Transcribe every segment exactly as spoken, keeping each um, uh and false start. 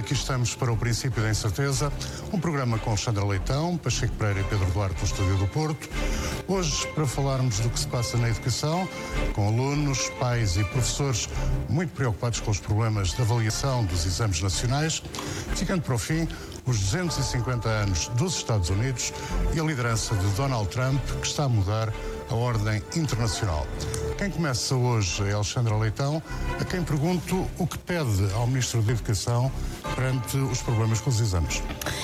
aqui estamos para o Princípio da Incerteza, um programa com Sandra Leitão, Pacheco Pereira e Pedro Duarte no Estúdio do Porto. Hoje, para falarmos do que se passa na educação, com alunos, pais e professores muito preocupados com os problemas de avaliação dos exames nacionais, ficando para o fim os duzentos e cinquenta anos dos Estados Unidos e a liderança de Donald Trump, que está a mudar a ordem internacional. Quem começa hoje é Alexandra Leitão, a quem pergunto o que pede ao Ministro da Educação perante os problemas com os exames.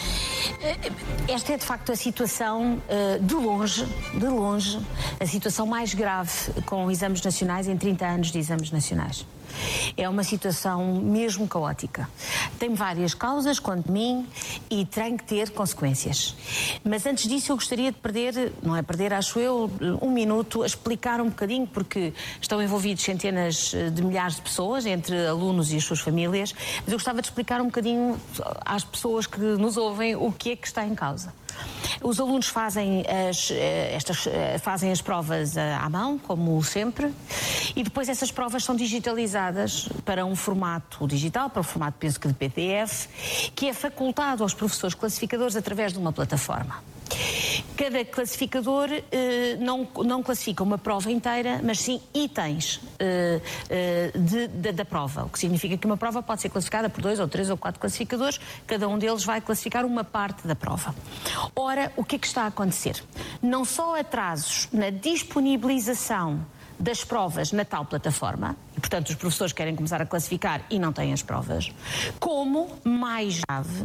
Esta é de facto a situação, de longe, de longe, a situação mais grave com exames nacionais em trinta anos de exames nacionais. É uma situação mesmo caótica. Tem várias causas, quanto a mim, e tem que ter consequências. Mas antes disso eu gostaria de perder, não é perder, acho eu, um minuto a explicar um bocadinho, porque estão envolvidos centenas de milhares de pessoas, entre alunos e as suas famílias, mas eu gostava de explicar um bocadinho às pessoas que nos ouvem o que é que está em causa. Os alunos fazem as, estas, fazem as provas à mão, como sempre, e depois essas provas são digitalizadas para um formato digital, para um formato, penso que de P D F, que é facultado aos professores classificadores através de uma plataforma. Cada classificador eh, não, não classifica uma prova inteira, mas sim itens eh, eh, de, de, da prova, o que significa que uma prova pode ser classificada por dois ou três ou quatro classificadores, cada um deles vai classificar uma parte da prova. Ora, o que é que está a acontecer? Não só atrasos na disponibilização das provas na tal plataforma, e portanto os professores querem começar a classificar e não têm as provas, como, mais grave,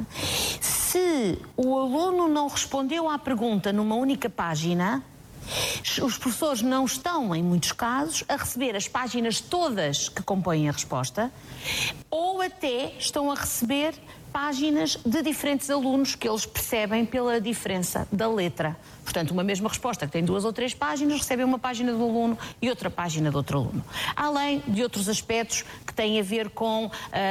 se o aluno não respondeu à pergunta numa única página, os professores não estão, em muitos casos, a receber as páginas todas que compõem a resposta, ou até estão a receber páginas de diferentes alunos que eles percebem pela diferença da letra. Portanto, uma mesma resposta que tem duas ou três páginas, recebem uma página do aluno e outra página do outro aluno. Além de outros aspectos que têm a ver com uh,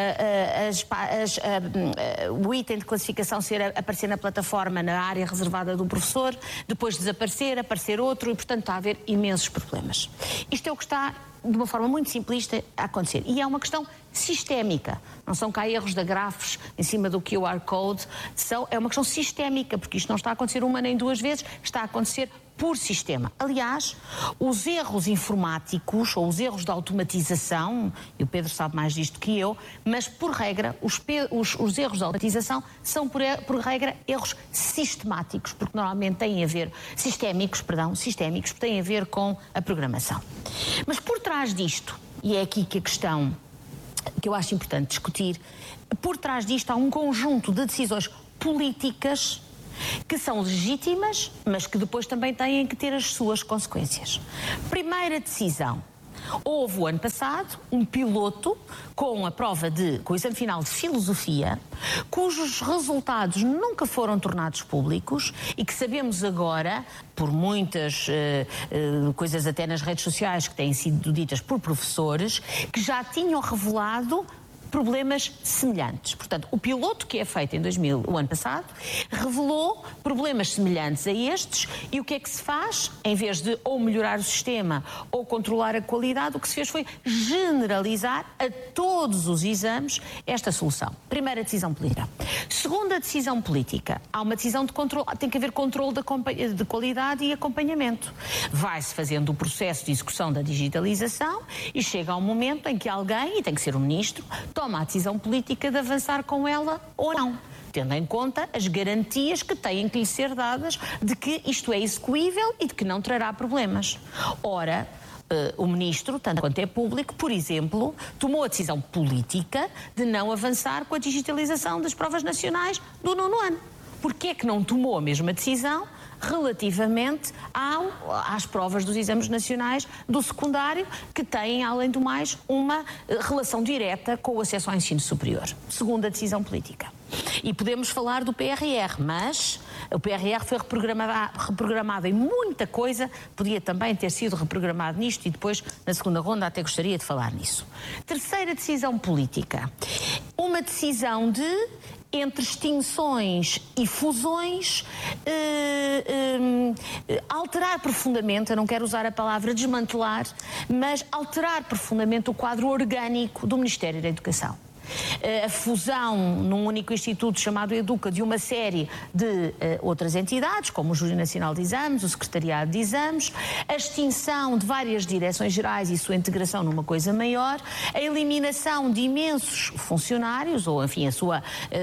uh, as, as, uh, uh, o item de classificação ser a, aparecer na plataforma na área reservada do professor, depois desaparecer, aparecer outro e, portanto, está a haver imensos problemas. Isto é o que está, de uma forma muito simplista, a acontecer. E é uma questão sistémica. Não são cá erros de grafos em cima do Q R Code. São, é uma questão sistémica, porque isto não está a acontecer uma nem duas vezes, está a acontecer por sistema. Aliás, os erros informáticos ou os erros de automatização, e o Pedro sabe mais disto que eu, mas por regra, os, os, os erros de automatização são por, por regra erros sistemáticos, porque normalmente têm a ver, sistémicos, perdão, sistémicos, têm a ver com a programação. Mas por trás disto, e é aqui que a questão que eu acho importante discutir, por trás disto há um conjunto de decisões políticas que são legítimas, mas que depois também têm que ter as suas consequências. Primeira decisão. Houve o ano passado um piloto com a prova de, com o exame final de filosofia, cujos resultados nunca foram tornados públicos e que sabemos agora, por muitas uh, uh, coisas até nas redes sociais que têm sido ditas por professores, que já tinham revelado problemas semelhantes. Portanto, o piloto que é feito em dois mil, o ano passado, revelou problemas semelhantes a estes e o que é que se faz? Em vez de ou melhorar o sistema ou controlar a qualidade, o que se fez foi generalizar a todos os exames esta solução. Primeira decisão política. Segunda decisão política. Há uma decisão de controle, tem que haver controle de, de qualidade e acompanhamento. Vai-se fazendo o processo de execução da digitalização e chega a um momento em que alguém, e tem que ser o ministro, toma a decisão política de avançar com ela ou não, tendo em conta as garantias que têm que lhe ser dadas de que isto é execuível e de que não trará problemas. Ora, uh, o ministro, tanto quanto é público, por exemplo, tomou a decisão política de não avançar com a digitalização das provas nacionais do nono ano. Porquê é que não tomou a mesma decisão relativamente ao, às provas dos exames nacionais do secundário, que têm, além do mais, uma relação direta com o acesso ao ensino superior? Segunda decisão política. E podemos falar do P R R, mas o P R R foi reprogramado, reprogramado em muita coisa, podia também ter sido reprogramado nisto e depois, na segunda ronda, até gostaria de falar nisso. Terceira decisão política. Uma decisão de, entre extinções e fusões, eh, eh, alterar profundamente, eu não quero usar a palavra desmantelar, mas alterar profundamente o quadro orgânico do Ministério da Educação. a fusão num único instituto chamado Educa de uma série de uh, outras entidades, como o Júri Nacional de Exames, o Secretariado de Exames, a extinção de várias direções gerais e sua integração numa coisa maior, a eliminação de imensos funcionários, ou enfim, a sua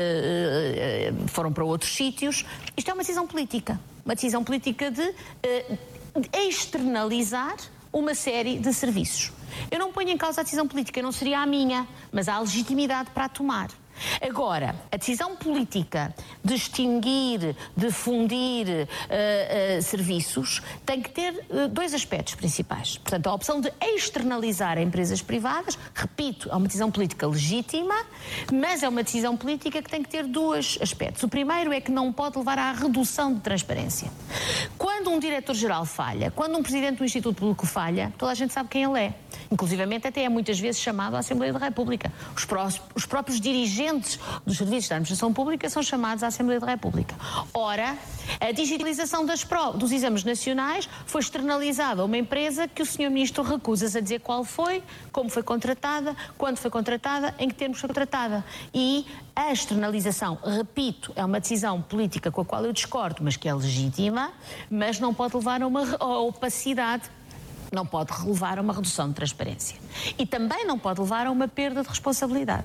uh, uh, foram para outros sítios. Isto é uma decisão política, uma decisão política de, uh, de externalizar uma série de serviços. Eu não ponho em causa a decisão política, não seria a minha, mas há legitimidade para a tomar. Agora, a decisão política de extinguir, de fundir uh, uh, serviços tem que ter uh, dois aspectos principais. Portanto, a opção de externalizar a empresas privadas, repito, é uma decisão política legítima, mas é uma decisão política que tem que ter dois aspectos. O primeiro é que não pode levar à redução de transparência. Quando um diretor-geral falha, quando um presidente do Instituto Público falha, toda a gente sabe quem ele é. Inclusivamente até é muitas vezes chamado à Assembleia da República. Os, pró- os próprios dirigentes dos serviços da administração pública são chamados à Assembleia da República. Ora, a digitalização das pro- dos exames nacionais foi externalizada a uma empresa que o senhor Ministro recusa-se a dizer qual foi, como foi contratada, quando foi contratada, em que termos foi contratada. E a externalização, repito, é uma decisão política com a qual eu discordo, mas que é legítima, mas não pode levar a uma a opacidade, não pode levar a uma redução de transparência. E também não pode levar a uma perda de responsabilidade.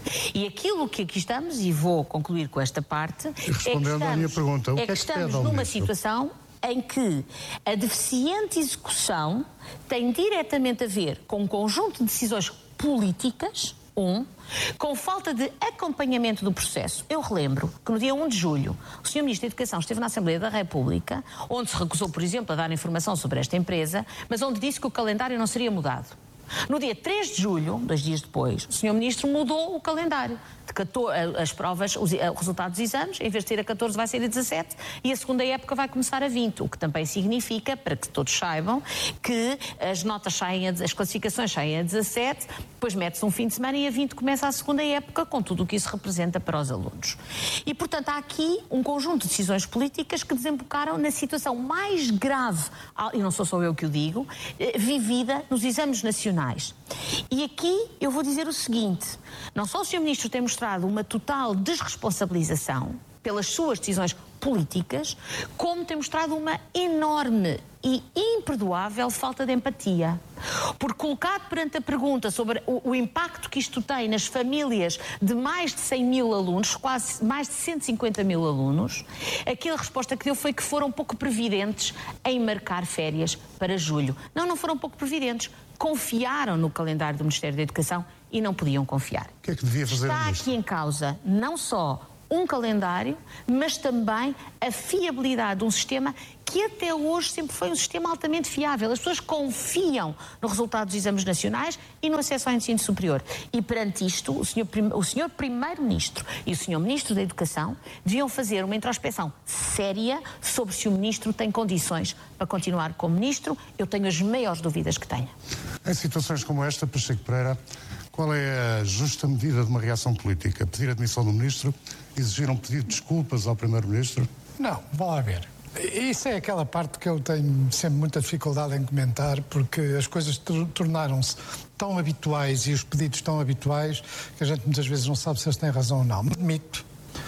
E aquilo que aqui estamos, e vou concluir com esta parte, é que respondendo à minha pergunta, o que é que estamos pede ao numa ministro? situação em que a deficiente execução tem diretamente a ver com um conjunto de decisões políticas, um, com falta de acompanhamento do processo. Eu relembro que no dia um de julho o senhor Ministro da Educação esteve na Assembleia da República, onde se recusou, por exemplo, a dar informação sobre esta empresa, mas onde disse que o calendário não seria mudado. No dia três de julho, dois dias depois, o senhor Ministro mudou o calendário. De catorze, as provas, os, o resultado dos exames, em vez de ser a catorze, vai ser a dezassete, e a segunda época vai começar a vinte, o que também significa, para que todos saibam, que as notas saem, a, as classificações saem a dezassete, depois mete-se um fim de semana e a vinte começa a segunda época, com tudo o que isso representa para os alunos. E, portanto, há aqui um conjunto de decisões políticas que desembocaram na situação mais grave, e não sou só eu que o digo, vivida nos exames nacionais. E aqui eu vou dizer o seguinte: não só o senhor Ministro tem mostrado uma total desresponsabilização pelas suas decisões políticas, como tem mostrado uma enorme e imperdoável falta de empatia. Por colocado perante a pergunta sobre o, o impacto que isto tem nas famílias de mais de cem mil alunos, quase mais de cento e cinquenta mil alunos, aquela resposta que deu foi que foram pouco previdentes em marcar férias para julho. Não, não foram pouco previdentes. Confiaram no calendário do Ministério da Educação e não podiam confiar. O que é que devia fazer o Está ministro? aqui em causa não só um calendário, mas também a fiabilidade de um sistema que até hoje sempre foi um sistema altamente fiável. As pessoas confiam no resultado dos exames nacionais e no acesso ao ensino superior. E perante isto, o senhor, o senhor Primeiro-Ministro e o senhor Ministro da Educação deviam fazer uma introspeção séria sobre se o Ministro tem condições para continuar como Ministro. Eu tenho as maiores dúvidas que tenha. Em situações como esta, Pacheco Pereira, qual é a justa medida de uma reação política? Pedir a admissão do Ministro? Exigir um pedido de desculpas ao Primeiro-Ministro? Não, vá lá ver. Isso é aquela parte que eu tenho sempre muita dificuldade em comentar, porque as coisas tornaram-se tão habituais e os pedidos tão habituais que a gente muitas vezes não sabe se eles têm razão ou não. Admito.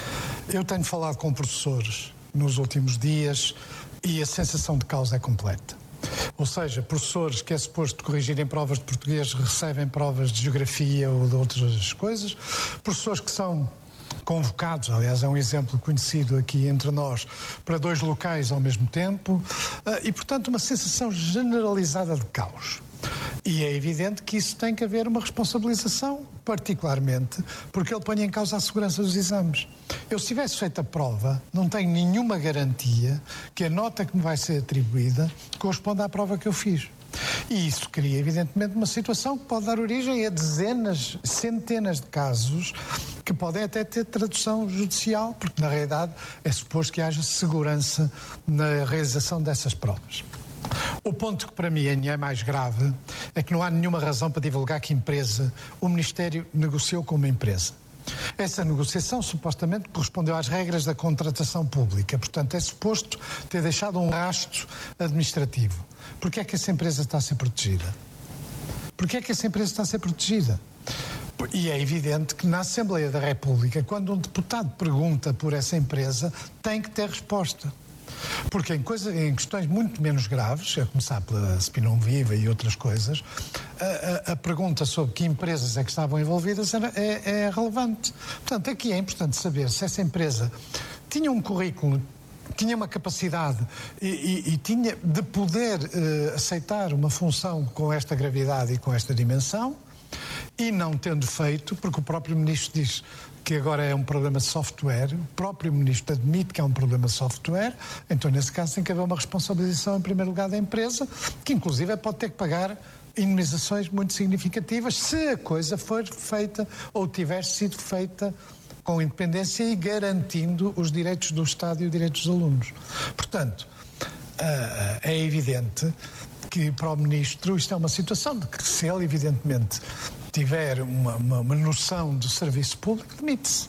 Eu tenho falado com professores nos últimos dias e a sensação de causa é completa. Ou seja, professores que é suposto corrigirem provas de português recebem provas de geografia ou de outras coisas. Professores que são convocados, aliás é um exemplo conhecido aqui entre nós, para dois locais ao mesmo tempo e, portanto, uma sensação generalizada de caos. E é evidente que isso tem que haver uma responsabilização, particularmente porque ele põe em causa a segurança dos exames. Eu, se tivesse feito a prova, não tenho nenhuma garantia que a nota que me vai ser atribuída corresponda à prova que eu fiz. E isso cria, evidentemente, uma situação que pode dar origem a dezenas, centenas de casos que podem até ter tradução judicial, porque, na realidade, é suposto que haja segurança na realização dessas provas. O ponto que para mim é mais grave é que não há nenhuma razão para divulgar que empresa o Ministério negociou com uma empresa. Essa negociação supostamente correspondeu às regras da contratação pública, portanto é suposto ter deixado um rastro administrativo. Porquê é que essa empresa está a ser protegida? Porquê é que essa empresa está a ser protegida? E é evidente que na Assembleia da República, quando um deputado pergunta por essa empresa, tem que ter resposta. Porque em, coisa, em questões muito menos graves, a começar pela Spinão Viva e outras coisas, a, a, a pergunta sobre que empresas é que estavam envolvidas era, é, é relevante. Portanto, aqui é importante saber se essa empresa tinha um currículo, tinha uma capacidade e, e, e tinha de poder uh, aceitar uma função com esta gravidade e com esta dimensão, e não tendo feito, porque o próprio Ministro diz que agora é um problema de software, o próprio Ministro admite que é um problema de software, então nesse caso tem que haver uma responsabilização em primeiro lugar da empresa, que inclusive pode ter que pagar indemnizações muito significativas se a coisa for feita ou tiver sido feita com independência e garantindo os direitos do Estado e os direitos dos alunos. Portanto, é evidente que para o Ministro isto é uma situação de que se ele evidentemente tiver uma, uma, uma noção do serviço público, demite-se.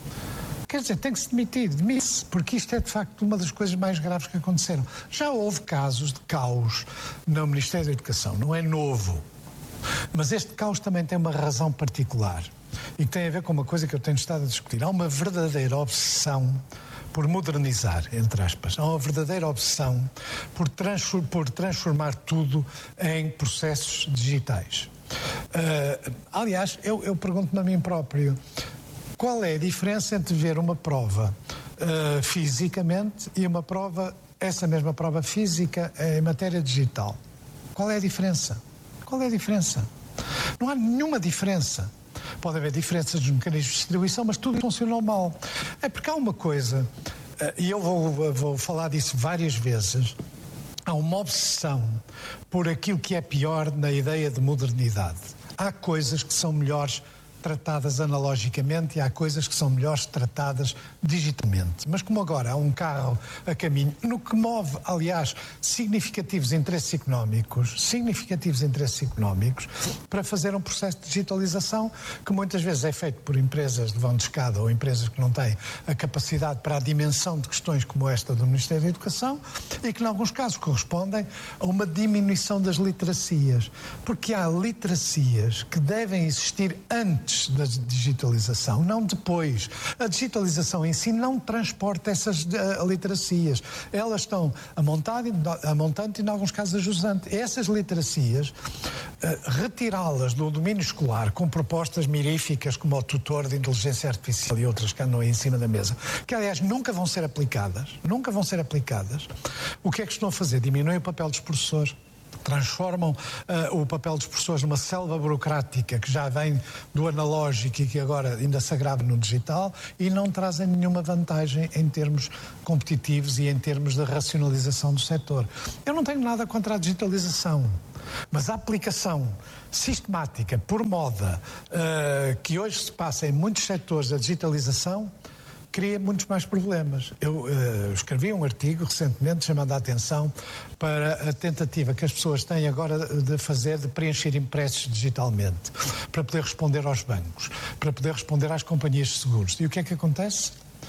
Quer dizer, tem que se demitir, demite-se, porque isto é de facto uma das coisas mais graves que aconteceram. Já houve casos de caos no Ministério da Educação, não é novo, mas este caos também tem uma razão particular e que tem a ver com uma coisa que eu tenho estado a discutir. Há uma verdadeira obsessão por modernizar, entre aspas, há uma verdadeira obsessão por, transform, por transformar tudo em processos digitais. Uh, aliás, eu, eu pergunto-me a mim próprio, qual é a diferença entre ver uma prova uh, fisicamente e uma prova, essa mesma prova física em matéria digital? Qual é a diferença? Qual é a diferença? Não há nenhuma diferença. Pode haver diferenças nos mecanismos de distribuição, mas tudo funcionou mal. É porque há uma coisa, uh, e eu vou, vou falar disso várias vezes, há uma obsessão por aquilo que é pior na ideia de modernidade. Há coisas que são melhores tratadas analogicamente e há coisas que são melhores tratadas digitalmente. Mas como agora há um carro a caminho, no que move, aliás, significativos interesses económicos, significativos interesses económicos, para fazer um processo de digitalização que muitas vezes é feito por empresas de vão de escada ou empresas que não têm a capacidade para a dimensão de questões como esta do Ministério da Educação e que, em alguns casos, correspondem a uma diminuição das literacias. Porque há literacias que devem existir antes da digitalização, não depois. A digitalização em si não transporta essas uh, literacias. Elas estão a montante, a montante e, em alguns casos, a jusante. Essas literacias, uh, retirá-las do domínio escolar com propostas miríficas como o tutor de inteligência artificial e outras que andam aí em cima da mesa, que, aliás, nunca vão ser aplicadas, nunca vão ser aplicadas. O que é que estão a fazer? Diminuem o papel dos professores. Transformam uh, o papel dos professores numa selva burocrática que já vem do analógico e que agora ainda se agrava no digital e não trazem nenhuma vantagem em termos competitivos e em termos de racionalização do setor. Eu não tenho nada contra a digitalização, mas a aplicação sistemática, por moda, uh, que hoje se passa em muitos setores da digitalização, cria muitos mais problemas. Eu uh, escrevi um artigo recentemente chamando a atenção para a tentativa que as pessoas têm agora de fazer, de preencher impressos digitalmente, para poder responder aos bancos, para poder responder às companhias de seguros. E o que é que acontece?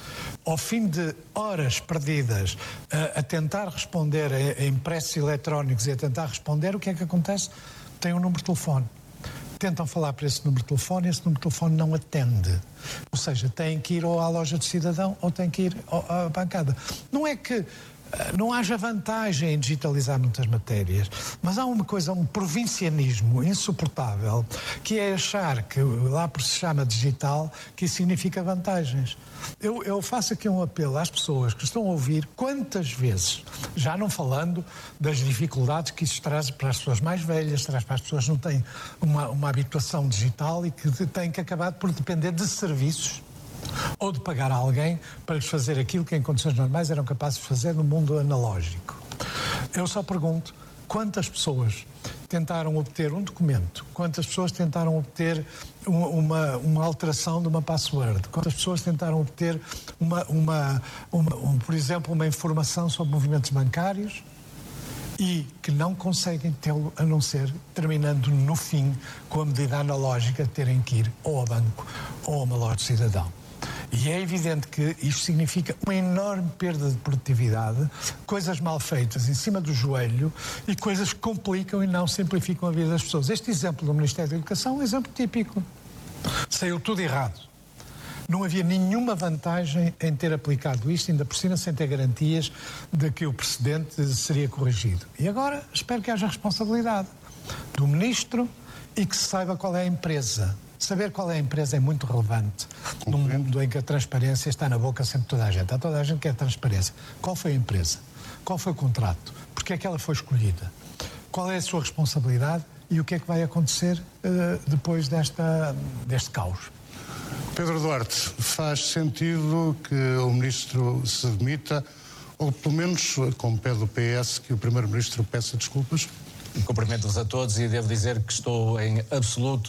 Ao fim de horas perdidas a, a tentar responder a, a impressos eletrónicos e a tentar responder, o que é que acontece? Tem um número de telefone. Tentam falar para esse número de telefone e esse número de telefone não atende. Ou seja, têm que ir ou à loja do cidadão ou têm que ir à bancada. Não é que não haja vantagem em digitalizar muitas matérias, mas há uma coisa, um provincianismo insuportável, que é achar que lá por se chama digital, que isso significa vantagens. Eu, eu faço aqui um apelo às pessoas que estão a ouvir quantas vezes, já não falando das dificuldades que isso traz para as pessoas mais velhas, traz para as pessoas que não têm uma, uma habituação digital e que têm que acabar por depender de serviços ou de pagar a alguém para lhes fazer aquilo que em condições normais eram capazes de fazer no mundo analógico. Eu só pergunto, quantas pessoas tentaram obter um documento, quantas pessoas tentaram obter uma, uma, uma alteração de uma password, quantas pessoas tentaram obter, uma, uma, uma, um, por exemplo, uma informação sobre movimentos bancários e que não conseguem tê-lo a não ser terminando no fim com a medida analógica de terem que ir ou ao banco ou a uma loja de cidadão. E é evidente que isto significa uma enorme perda de produtividade, coisas mal feitas em cima do joelho e coisas que complicam e não simplificam a vida das pessoas. Este exemplo do Ministério da Educação é um exemplo típico. Saiu tudo errado. Não havia nenhuma vantagem em ter aplicado isto, ainda por cima sem ter garantias de que o precedente seria corrigido. E agora espero que haja responsabilidade do Ministro e que se saiba qual é a empresa. Saber qual é a empresa é muito relevante num mundo em que a transparência está na boca sempre de toda a gente. Há toda a gente que quer transparência. Qual foi a empresa? Qual foi o contrato? Porque é que ela foi escolhida? Qual é a sua responsabilidade e o que é que vai acontecer uh, depois desta, deste caos? Pedro Duarte, faz sentido que o Ministro se demita, ou pelo menos, como pede o P S, que o Primeiro-Ministro peça desculpas? Cumprimento-vos a todos e devo dizer que estou em absoluto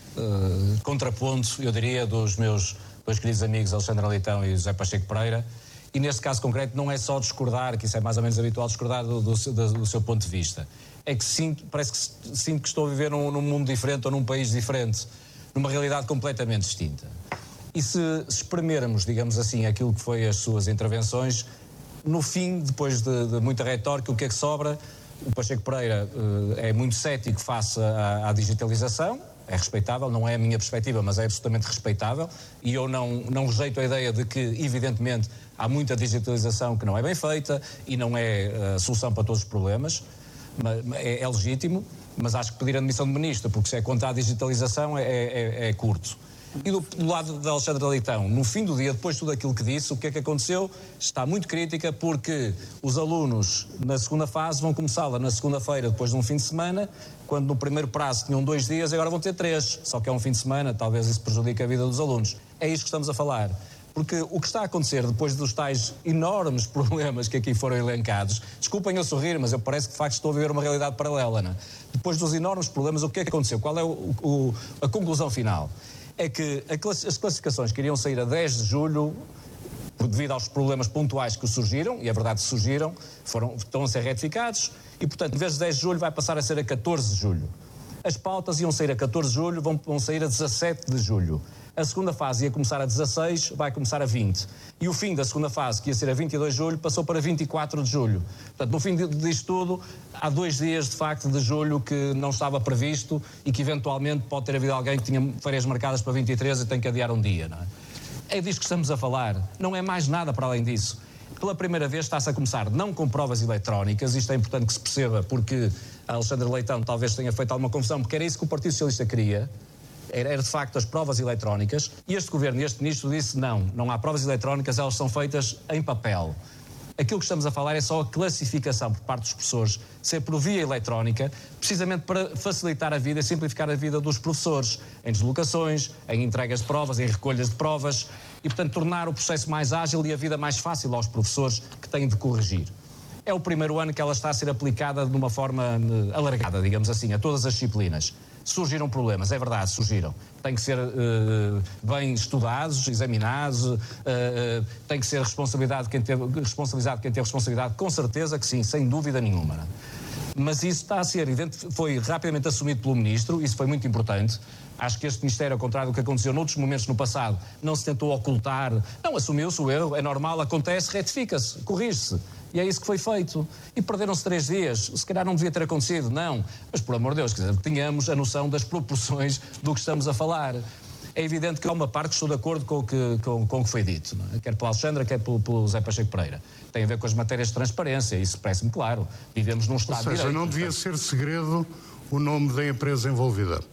uh, contraponto, eu diria, dos meus dois queridos amigos Alexandre Leitão e José Pacheco Pereira, e neste caso concreto não é só discordar, que isso é mais ou menos habitual, discordar do, do, do, do seu ponto de vista. É que sinto, parece que sinto que estou a viver num, num mundo diferente ou num país diferente, numa realidade completamente distinta. E se espremermos, digamos assim, aquilo que foi as suas intervenções, no fim, depois de, de muita retórica, o que é que sobra? O Pacheco Pereira uh, é muito cético face à, à digitalização, é respeitável, não é a minha perspectiva, mas é absolutamente respeitável, e eu não, não rejeito a ideia de que, evidentemente, há muita digitalização que não é bem feita e não é a solução para todos os problemas, mas é, é legítimo, mas acho que pedir a admissão de ministro, porque se é contra a digitalização é, é, é curto. E do, do lado de Alexandre Leitão, no fim do dia, depois de tudo aquilo que disse, o que é que aconteceu? Está muito crítica porque os alunos na segunda fase vão começá-la na segunda-feira, depois de um fim de semana, quando no primeiro prazo tinham dois dias e agora vão ter três, só que é um fim de semana, talvez isso prejudique a vida dos alunos. É isto que estamos a falar. Porque o que está a acontecer depois dos tais enormes problemas que aqui foram elencados, desculpem eu sorrir, mas eu parece que de facto estou a viver uma realidade paralela, não é? Depois dos enormes problemas, o que é que aconteceu? Qual é o, o, a conclusão final? É que a class, as classificações que iriam sair a dez de julho, devido aos problemas pontuais que surgiram, e é verdade que surgiram, foram, estão a ser retificados, e portanto, em vez de dez de julho, vai passar a ser a catorze de julho. As pautas iam sair a catorze de julho, vão, vão sair a dezassete de julho. A segunda fase ia começar a dezasseis, vai começar a vinte. E o fim da segunda fase, que ia ser a vinte e dois de julho, passou para vinte e quatro de julho. Portanto, no fim disto tudo, há dois dias, de facto, de julho que não estava previsto e que, eventualmente, pode ter havido alguém que tinha férias marcadas para vinte e três e tem que adiar um dia, não é? É disso que estamos a falar. Não é mais nada para além disso. Pela primeira vez está-se a começar não com provas eletrónicas, isto é importante que se perceba, porque a Alexandre Leitão talvez tenha feito alguma confusão, porque era isso que o Partido Socialista queria. Era de facto as provas eletrónicas, e este governo e este ministro disse não, não há provas eletrónicas, elas são feitas em papel. Aquilo que estamos a falar é só a classificação por parte dos professores, ser por via eletrónica, precisamente para facilitar a vida e simplificar a vida dos professores, em deslocações, em entregas de provas, em recolhas de provas, e portanto tornar o processo mais ágil e a vida mais fácil aos professores que têm de corrigir. É o primeiro ano que ela está a ser aplicada de uma forma alargada, digamos assim, a todas as disciplinas. Surgiram problemas, é verdade, surgiram. Têm que ser uh, bem estudados, examinados, uh, uh, tem que ser responsabilidade quem teve, responsabilizado quem teve responsabilidade, com certeza que sim, sem dúvida nenhuma. Mas isso está a ser, foi rapidamente assumido pelo Ministro, isso foi muito importante. Acho que este Ministério, ao contrário do que aconteceu noutros momentos no passado, não se tentou ocultar, não, assumiu-se o erro, é normal, acontece, retifica-se, corrige-se. E é isso que foi feito. E perderam-se três dias. Se calhar não devia ter acontecido, não. Mas, por amor de Deus, quer dizer, tenhamos a noção das proporções do que estamos a falar. É evidente que há uma parte que estou de acordo com o que, com, com o que foi dito, não é? Quer pela Alexandra, quer pelo, pelo José Pacheco Pereira. Tem a ver com as matérias de transparência, isso parece-me claro. Vivemos num Estado de Direito. Ou seja, não devia ser segredo o nome da empresa envolvida.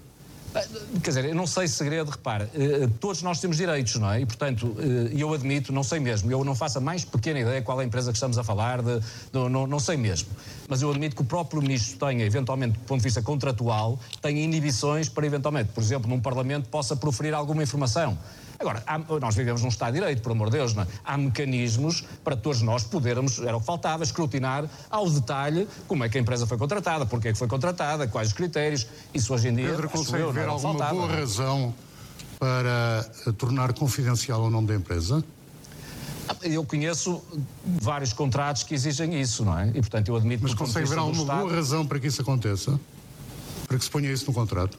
Quer dizer, eu não sei segredo, repare, todos nós temos direitos, não é? E, portanto, eu admito, não sei mesmo, eu não faço a mais pequena ideia qual é a empresa que estamos a falar, de, de, não, não sei mesmo. Mas eu admito que o próprio Ministro tenha, eventualmente, do ponto de vista contratual, tenha inibições para, eventualmente, por exemplo, num Parlamento possa proferir alguma informação. Agora, há, nós vivemos num Estado de Direito, por amor de Deus, não é? Há mecanismos para todos nós podermos, era o que faltava, escrutinar ao detalhe como é que a empresa foi contratada, porque é que foi contratada, quais os critérios, isso hoje em dia... Pedro, consegue eu, ver alguma faltava, boa razão para tornar confidencial o nome da empresa? Eu conheço vários contratos que exigem isso, não é? E, portanto, eu admito... Mas consegue ver alguma Estado... boa razão para que isso aconteça? Para que se ponha isso no contrato?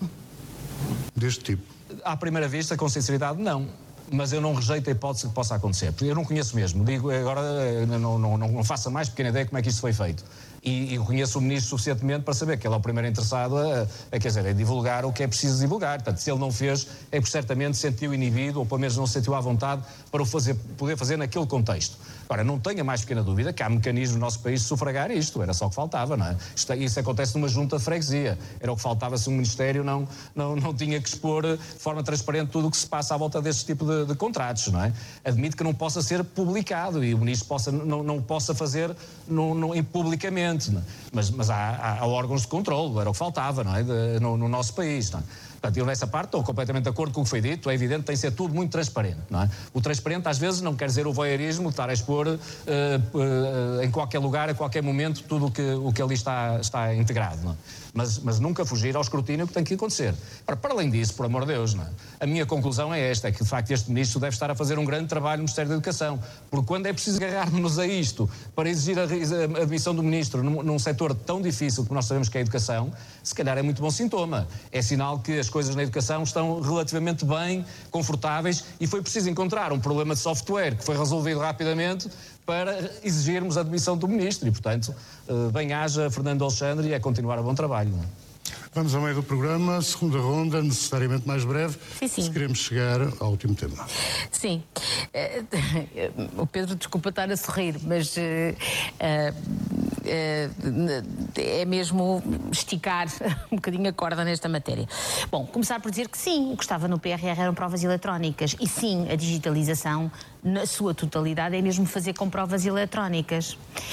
Deste tipo? À primeira vista, com sinceridade, não. Mas eu não rejeito a hipótese que possa acontecer. Porque eu não conheço mesmo. Digo, agora não, não, não faço a mais pequena ideia como é que isto foi feito. E, e conheço o Ministro suficientemente para saber que ele é o primeiro interessado a, a, quer dizer, a divulgar o que é preciso divulgar. Portanto, se ele não fez, é porque certamente se sentiu inibido ou pelo menos não se sentiu à vontade para o fazer, poder fazer naquele contexto. Agora, não tenho a mais pequena dúvida que há mecanismos no nosso país de sufragar isto, era só o que faltava, não é? Isto, isso acontece numa junta de freguesia, era o que faltava se o Ministério não, não, não tinha que expor de forma transparente tudo o que se passa à volta deste tipo de, de contratos, não é? Admito que não possa ser publicado e o Ministro possa, não, não o possa fazer no, no, publicamente, não é? mas, mas há, há órgãos de controle, era o que faltava, não é? De, no, no nosso país, não é? Portanto, eu nessa parte estou completamente de acordo com o que foi dito, é evidente que tem que ser tudo muito transparente, não é? O transparente às vezes não quer dizer o voyeurismo, estar a expor uh, uh, em qualquer lugar, a qualquer momento, tudo o que, o que ali está, está integrado, não é? Mas, mas nunca fugir ao escrutínio que tem que acontecer. Para, para além disso, por amor de Deus, não é? A minha conclusão é esta, é que de facto este Ministro deve estar a fazer um grande trabalho no Ministério da Educação, porque quando é preciso agarrar-nos a isto, para exigir a, a admissão do Ministro num, num setor tão difícil como nós sabemos que é a educação, se calhar é muito bom sintoma. É sinal que as coisas na educação estão relativamente bem, confortáveis, e foi preciso encontrar um problema de software que foi resolvido rapidamente para exigirmos a admissão do Ministro e, portanto, bem-haja Fernando Alexandre e é continuar a bom trabalho. Não é? Vamos ao meio do programa, segunda ronda, necessariamente mais breve, sim, sim. se queremos chegar ao último tema. Sim. O Pedro, desculpa estar a sorrir, mas uh, uh, é mesmo esticar um bocadinho a corda nesta matéria. Bom, começar por dizer que sim, o que estava no P R R eram provas eletrónicas e sim, a digitalização na sua totalidade é mesmo fazer com provas eletrónicas.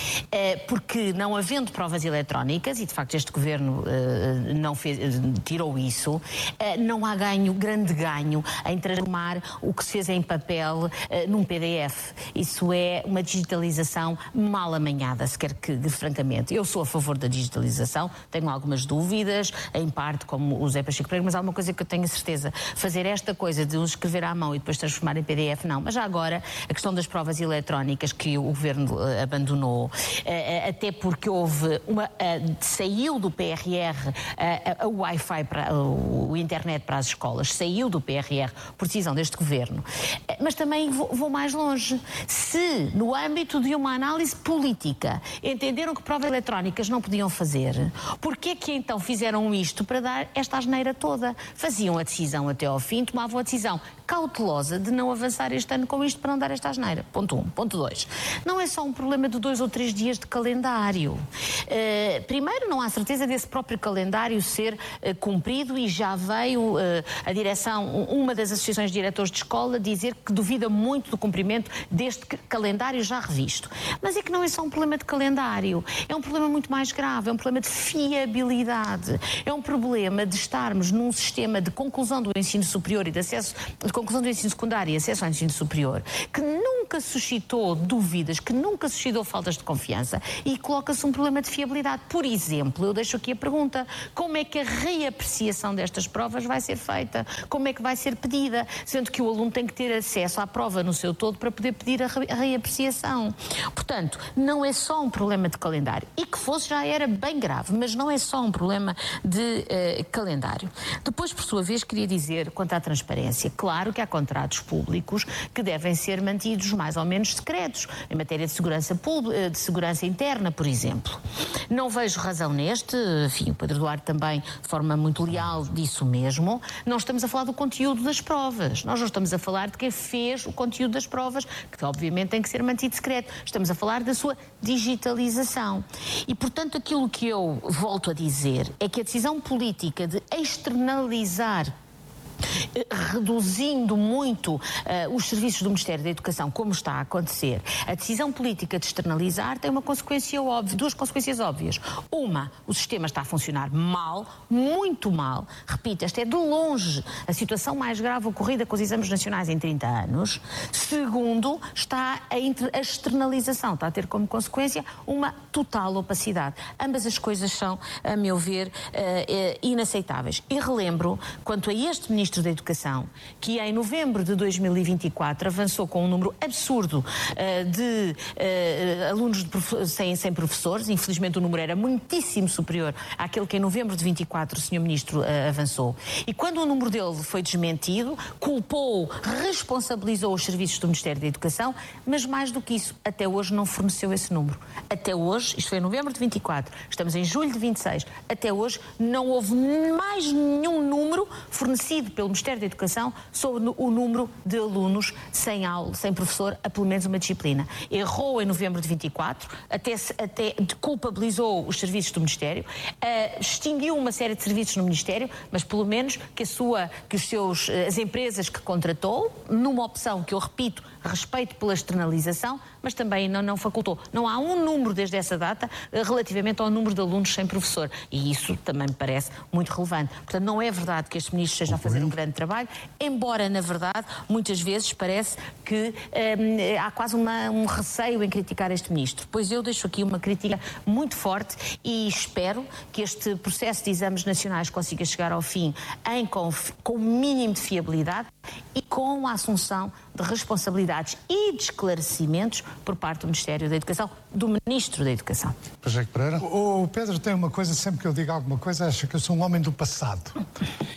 Porque não havendo provas eletrónicas, e de facto este governo não fez, tirou isso, não há ganho, grande ganho em transformar o que se fez em papel num P D F. Isso é uma digitalização mal amanhada, se quer que, francamente. Eu sou a favor da digitalização, tenho algumas dúvidas, em parte como o Zé Pacheco Pereira, mas há uma coisa que eu tenho a certeza, fazer esta coisa de os escrever à mão e depois transformar em P D F, não. Mas já agora, a questão das provas eletrónicas que o governo abandonou, até porque houve uma, saiu do P R R a, o Wi-Fi, para, o internet para as escolas, saiu do P R R por decisão deste governo. Mas também vou, vou mais longe. Se, no âmbito de uma análise política, entenderam que provas eletrónicas não podiam fazer, porquê que então fizeram isto para dar esta asneira toda? Faziam a decisão até ao fim, tomavam a decisão cautelosa de não avançar este ano com isto para não dar esta asneira. Ponto um. Ponto dois. Não é só um problema de dois ou três dias de calendário. Uh, primeiro, não há certeza desse próprio calendário ser uh, cumprido e já veio uh, a direção, uma das associações de diretores de escola, dizer que duvida muito do cumprimento deste calendário já revisto. Mas é que não é só um problema de calendário. É um problema muito mais grave. É um problema de fiabilidade. É um problema de estarmos num sistema de conclusão do ensino superior e de acesso, de conclusão do ensino secundário e acesso ao ensino superior, que nunca suscitou dúvidas, que nunca suscitou faltas de confiança, e coloca-se um problema de fiabilidade. Por exemplo, eu deixo aqui a pergunta, como é que a reapreciação destas provas vai ser feita? Como é que vai ser pedida? Sendo que o aluno tem que ter acesso à prova no seu todo para poder pedir a reapreciação. Portanto, não é só um problema de calendário. E que fosse já era bem grave, mas não é só um problema de uh, calendário. Depois, por sua vez, queria dizer, quanto à transparência, claro que há contratos públicos que devem ser mantidos mais ou menos secretos, em matéria de segurança pública, de segurança interna, por exemplo. Não vejo razão neste, enfim, o Pedro Duarte também, de forma muito leal, disse o mesmo. Não estamos a falar do conteúdo das provas, nós não estamos a falar de quem fez o conteúdo das provas, que obviamente tem que ser mantido secreto. Estamos a falar da sua digitalização. E, portanto, aquilo que eu volto a dizer é que a decisão política de externalizar, reduzindo muito uh, os serviços do Ministério da Educação, como está a acontecer, a decisão política de externalizar tem uma consequência óbvia, duas consequências óbvias. Uma, o sistema está a funcionar mal, muito mal. Repito, esta é de longe a situação mais grave ocorrida com os exames nacionais em trinta anos. Segundo, está a, inter... a externalização, está a ter como consequência uma total opacidade. Ambas as coisas são, a meu ver, uh, uh, inaceitáveis. E relembro, quanto a este Ministério Ministro da Educação, que em novembro de dois mil e vinte e quatro avançou com um número absurdo uh, de uh, alunos de prof... sem, sem professores. Infelizmente o número era muitíssimo superior àquele que em novembro de vinte e quatro o senhor Ministro uh, avançou. E quando o número dele foi desmentido, culpou, responsabilizou os serviços do Ministério da Educação, mas mais do que isso, até hoje não forneceu esse número. Até hoje, isto foi em novembro de vinte e quatro, estamos em julho de vinte e seis, até hoje não houve mais nenhum número fornecido pelo Ministério da Educação sobre o número de alunos sem aula, sem professor, a pelo menos uma disciplina. Errou em novembro de vinte e quatro, até, até culpabilizou os serviços do Ministério, uh, extinguiu uma série de serviços no Ministério, mas pelo menos que, a sua, que os seus, as empresas que contratou, numa opção que eu repito, respeito pela externalização, mas também não, não facultou. Não há um número desde essa data relativamente ao número de alunos sem professor. E isso também me parece muito relevante. Portanto, não é verdade que este Ministro esteja a fazer um grande trabalho, embora, na verdade, muitas vezes parece que hum, há quase uma, um receio em criticar este Ministro. Pois eu deixo aqui uma crítica muito forte e espero que este processo de exames nacionais consiga chegar ao fim em, com, com o mínimo de fiabilidade e com a assunção de responsabilidades e de esclarecimentos por parte do Ministério da Educação, do Ministro da Educação. Pacheco Pereira. O, o Pedro tem uma coisa, sempre que eu digo alguma coisa, acha que eu sou um homem do passado uh,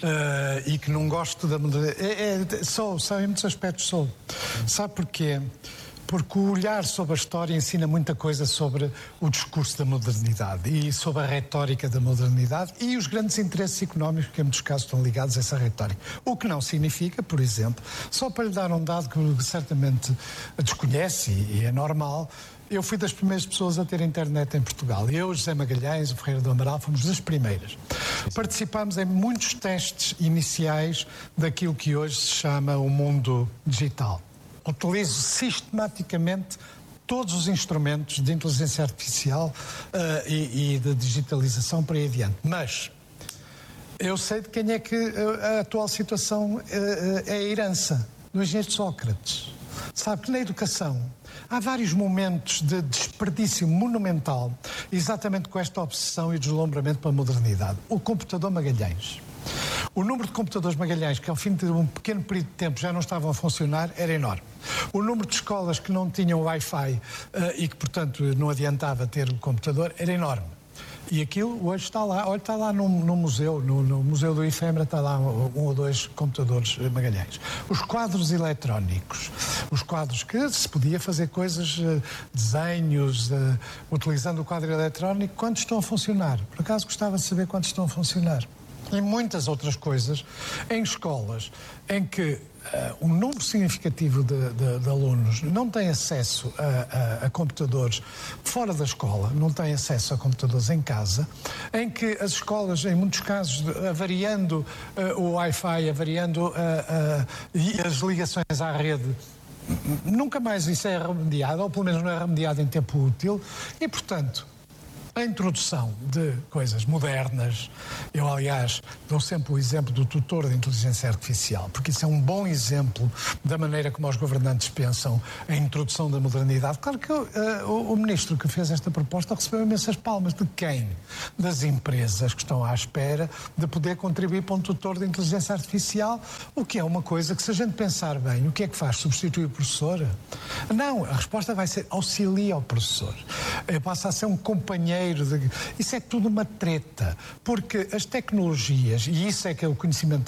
e que não gosto da modernidade. É, é, sou, sou, em muitos aspectos sou. Sabe porquê? Porque o olhar sobre a história ensina muita coisa sobre o discurso da modernidade e sobre a retórica da modernidade e os grandes interesses económicos que em muitos casos estão ligados a essa retórica. O que não significa, por exemplo, só para lhe dar um dado que certamente desconhece e é normal, eu fui das primeiras pessoas a ter internet em Portugal. Eu, José Magalhães, o Ferreira do Amaral, fomos das primeiras. Participámos em muitos testes iniciais daquilo que hoje se chama o mundo digital. Utilizo sistematicamente todos os instrumentos de inteligência artificial uh, e, e de digitalização para aí adiante. Mas eu sei de quem é que a atual situação uh, é a herança do engenheiro Sócrates. Sabe que na educação há vários momentos de desperdício monumental, exatamente com esta obsessão e deslumbramento para a modernidade. O computador Magalhães. O número de computadores Magalhães, que ao fim de um pequeno período de tempo já não estavam a funcionar, era enorme. O número de escolas que não tinham Wi-Fi uh, e que, portanto, não adiantava ter o computador, era enorme. E aquilo hoje está lá, olha, está lá no, no museu, no, no Museu do Ifema, está lá um, um ou dois computadores Magalhães. Os quadros eletrónicos, os quadros que se podia fazer coisas, uh, desenhos, uh, utilizando o quadro eletrónico, quantos estão a funcionar? Por acaso gostava de saber quantos estão a funcionar. E muitas outras coisas em escolas em que uh, um número significativo de, de, de alunos não tem acesso a, a, a computadores fora da escola, não tem acesso a computadores em casa, em que as escolas, em muitos casos, avariando uh, o Wi-Fi, avariando uh, uh, e as ligações à rede, nunca mais isso é remediado, ou pelo menos não é remediado em tempo útil, e, portanto, a introdução de coisas modernas, eu aliás dou sempre o exemplo do tutor de inteligência artificial, porque isso é um bom exemplo da maneira como os governantes pensam a introdução da modernidade. Claro que uh, o, o ministro que fez esta proposta recebeu imensas palmas. De quem? Das empresas que estão à espera de poder contribuir para um tutor de inteligência artificial, o que é uma coisa que, se a gente pensar bem, o que é que faz? Substitui o professor? Não, a resposta vai ser auxilia ao professor. Passa a ser um companheiro. De... Isso é tudo uma treta, porque as tecnologias, e isso é que é o conhecimento